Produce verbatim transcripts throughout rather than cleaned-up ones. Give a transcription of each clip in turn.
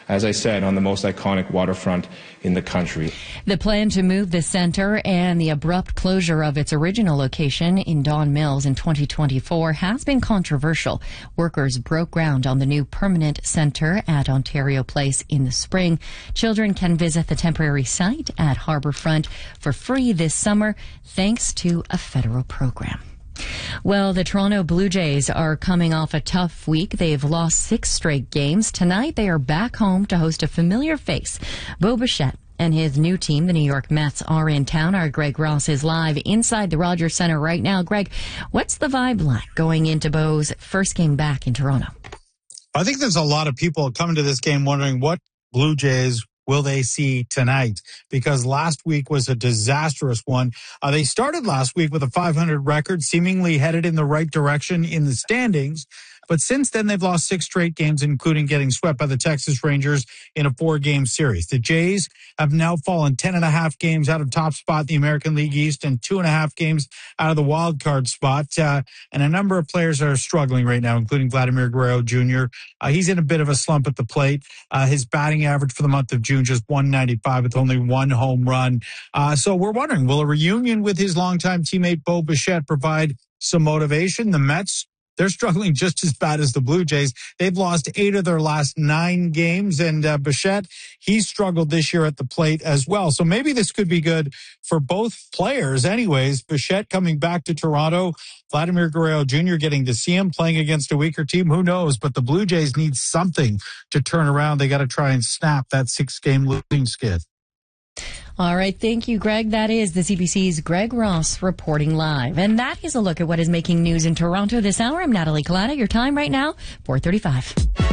as I said, on the most iconic waterfront in the country. The plan to move the center and the abrupt closure of its original location in Don Mills in twenty twenty-four has been controversial. Workers broke ground on the new permanent center at Ontario Place in the spring. Children can visit the temporary site at Harbourfront for free this summer thanks to a federal program. Well, the Toronto Blue Jays are coming off a tough week. They've lost six straight games. Tonight, they are back home to host a familiar face. Bo Bichette and his new team, the New York Mets, are in town. Our Greg Ross is live inside the Rogers Centre right now. Greg, what's the vibe like going into Bo's first game back in Toronto? I think there's a lot of people coming to this game wondering what Blue Jays will they see tonight? Because last week was a disastrous one. Uh, they started last week with a five hundred record, seemingly headed in the right direction in the standings. But since then, they've lost six straight games, including getting swept by the Texas Rangers in a four-game series. The Jays have now fallen ten and a half games out of top spot in the American League East and two and a half games out of the wild card spot. Uh, and a number of players are struggling right now, including Vladimir Guerrero Junior Uh, he's in a bit of a slump at the plate. Uh, his batting average for the month of June just one ninety-five with only one home run. Uh, so we're wondering, will a reunion with his longtime teammate Bo Bichette provide some motivation? The Mets, they're struggling just as bad as the Blue Jays. They've lost eight of their last nine games, and uh, Bichette, he's struggled this year at the plate as well. So maybe this could be good for both players anyways. Bichette coming back to Toronto, Vladimir Guerrero Junior getting to see him playing against a weaker team. Who knows? But the Blue Jays need something to turn around. They got to try and snap that six-game losing skid. All right. Thank you, Greg. That is the C B C's Greg Ross reporting live. And that is a look at what is making news in Toronto this hour. I'm Natalie Collada. Your time right now, four thirty-five.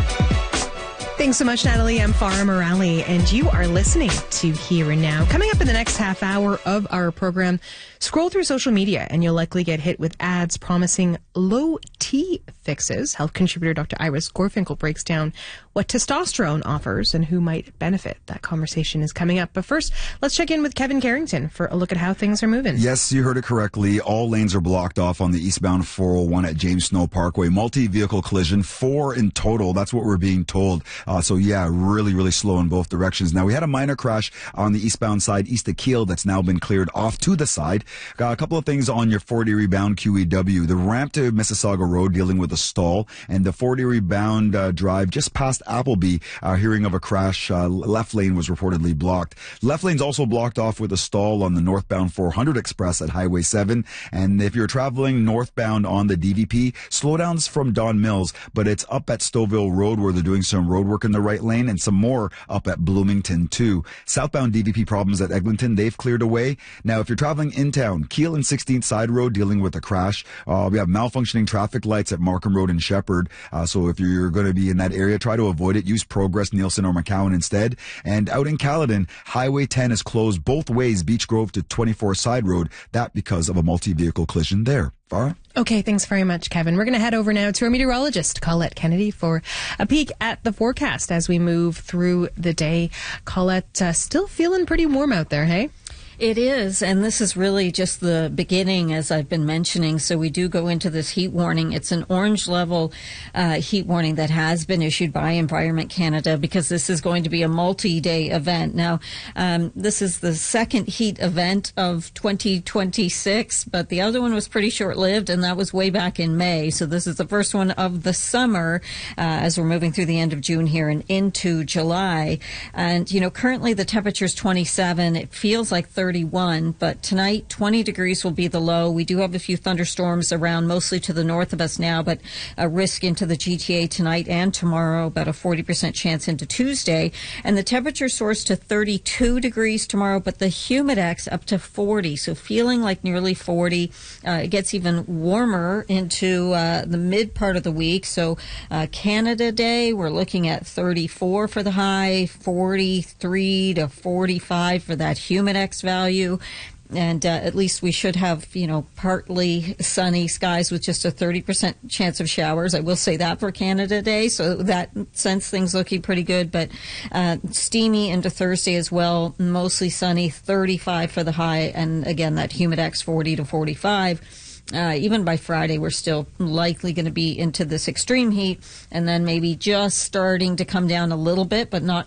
Thanks so much, Natalie. I'm Farah Morali, and you are listening to Here and Now. Coming up in the next half hour of our program, scroll through social media, and you'll likely get hit with ads promising low T fixes. Health contributor Doctor Iris Gorfinkel breaks down what testosterone offers and who might benefit. That conversation is coming up. But first, let's check in with Kevin Carrington for a look at how things are moving. Yes, you heard it correctly. All lanes are blocked off on the eastbound four oh one at James Snow Parkway. Multi-vehicle collision, four in total. That's what we're being told. Uh, so yeah, really, really slow in both directions. Now, we had a minor crash on the eastbound side, east of Keele, that's now been cleared off to the side. Got a couple of things on your forty rebound Q E W. The ramp to Mississauga Road dealing with a stall, and the forty rebound uh, drive just past Appleby, uh, hearing of a crash. Uh, left lane was reportedly blocked. Left lane's also blocked off with a stall on the northbound four hundred Express at Highway seven. And if you're traveling northbound on the D V P, slowdowns from Don Mills, but it's up at Stouffville Road where they're doing some road work in the right lane, and some more up at Bloomington too. Southbound D V P problems at Eglinton, they've cleared away. Now, if you're traveling in town, Keele and sixteenth Side Road dealing with a crash. Uh, we have malfunctioning traffic lights at Markham Road and Shepherd. Uh, so if you're going to be in that area, try to avoid it. Use Progress, Nielsen, or McCowan instead. And out in Caledon, Highway ten is closed both ways, Beach Grove to twenty-four Side Road. That because of a multi-vehicle collision there. Farah? Okay, thanks very much, Kevin. We're going to head over now to our meteorologist, Colette Kennedy, for a peek at the forecast as we move through the day. Colette, uh, still feeling pretty warm out there, hey? It is, and this is really just the beginning, as I've been mentioning. So we do go into this heat warning. It's an orange level uh, heat warning that has been issued by Environment Canada because this is going to be a multi-day event. Now, um, this is the second heat event of twenty twenty-six, but the other one was pretty short-lived, and that was way back in May. So this is the first one of the summer uh, as we're moving through the end of June here and into July. And, you know, currently the temperature is twenty-seven. It feels like thirty-one, but tonight twenty degrees will be the low. We do have a few thunderstorms around, mostly to the north of us now, but a risk into the G T A tonight and tomorrow, about a forty percent chance into Tuesday. And the temperature soars to thirty-two degrees tomorrow, but the humidex up to forty, so feeling like nearly forty. Uh, it gets even warmer into uh, the mid part of the week. So uh, Canada Day, we're looking at thirty-four for the high, forty-three to forty-five for that humidex value. value. And uh, at least we should have, you know, partly sunny skies with just a thirty percent chance of showers. I will say that for Canada Day. So that sense things looking pretty good. But uh, steamy into Thursday as well. Mostly sunny, thirty-five for the high. And again, that humidex forty to forty-five. Uh, even by Friday, we're still likely going to be into this extreme heat, and then maybe just starting to come down a little bit, but not